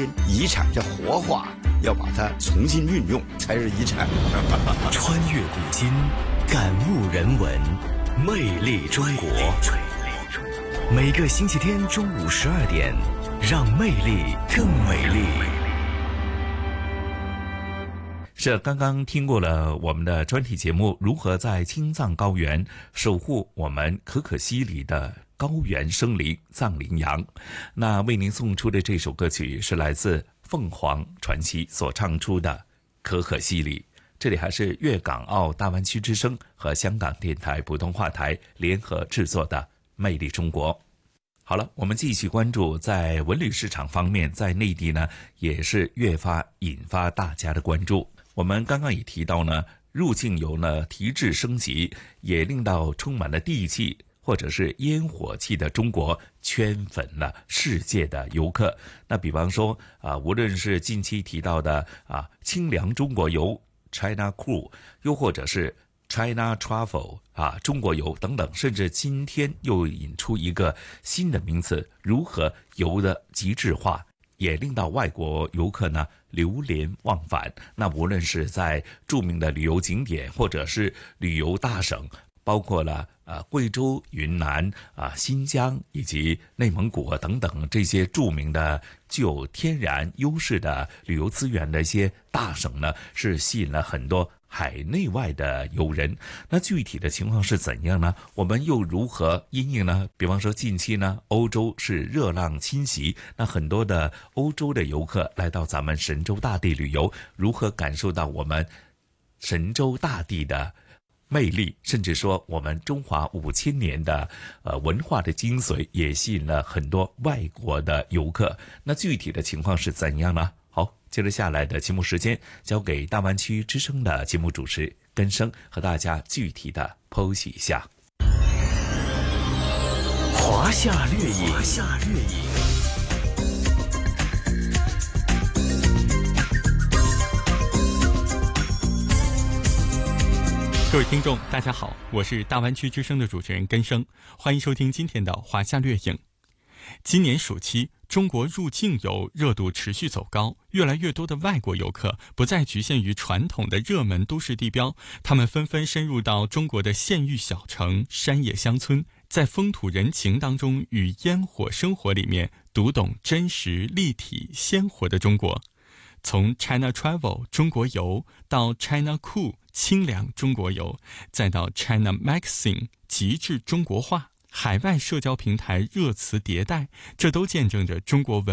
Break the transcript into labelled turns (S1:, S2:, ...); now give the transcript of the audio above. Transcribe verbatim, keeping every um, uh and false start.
S1: 间，遗产要活化，要把它重新运用才是遗产。
S2: 穿越古今，感悟人文，魅力中国。每个星期天中午十二点，让魅力更美丽。
S3: 是刚刚听过了我们的专题节目，如何在青藏高原守护我们可可西里的高原生灵藏羚羊。那为您送出的这首歌曲是来自凤凰传奇所唱出的可可西里。这里还是粤港澳大湾区之声和香港电台普通话台联合制作的魅力中国。好了，我们继续关注在文旅市场方面，在内地呢也是越发引发大家的关注。我们刚刚也提到呢，入境游呢提质升级，也令到充满了地气或者是烟火气的中国圈粉了世界的游客。那比方说啊，无论是近期提到的啊清凉中国游 China Cool， 又或者是 China Travel 啊中国游等等，甚至今天又引出一个新的名词，如何游的极致化，也令到外国游客呢流连忘返。那无论是在著名的旅游景点，或者是旅游大省，包括了呃贵州、云南啊、新疆以及内蒙古等等这些著名的具有天然优势的旅游资源的一些大省呢，是吸引了很多海内外的游人。那具体的情况是怎样呢？我们又如何因应呢？比方说近期呢，欧洲是热浪侵袭，那很多的欧洲的游客来到咱们神州大地旅游，如何感受到我们神州大地的魅力，甚至说我们中华五千年的呃文化的精髓，也吸引了很多外国的游客。那具体的情况是怎样呢？好，接着下来的节目时间交给大湾区之声的节目主持根生，和大家具体的剖析一下。
S2: 华夏掠影，华夏掠影。
S4: 各位听众大家好，我是大湾区之声的主持人根生，欢迎收听今天的华夏掠影。今年暑期，中国入境游热度持续走高，越来越多的外国游客不再局限于传统的热门都市地标，他们纷纷深入到中国的县域小城、山野乡村，在风土人情当中与烟火生活里面读懂真实、立体、鲜活的中国。从 China Travel 中国游到 China Cool 清凉中国游，再到 China Magazine 极致中国化，海外社交平台热词迭代，这都见证着中国文